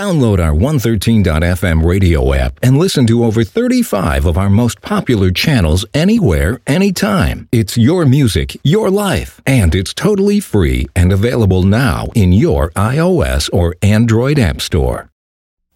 Download our 113.fm radio app and listen to over 35 of our most popular channels anywhere, anytime. It's your music, your life, and it's totally free and available now in your iOS or Android app store.